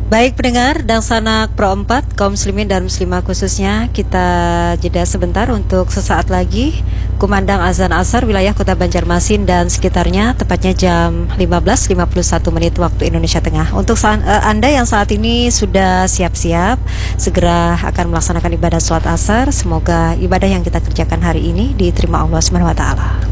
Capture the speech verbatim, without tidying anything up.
Baik pendengar dan sanak Pro empat, kaum muslimin dan muslimah khususnya, kita jeda sebentar untuk sesaat lagi kumandang azan asar wilayah Kota Banjarmasin dan sekitarnya, tepatnya jam lima belas lima puluh satu menit waktu Indonesia Tengah. Untuk saat, uh, Anda yang saat ini sudah siap-siap segera akan melaksanakan ibadah sholat asar, semoga ibadah yang kita kerjakan hari ini diterima Allah Subhanahu wa taala.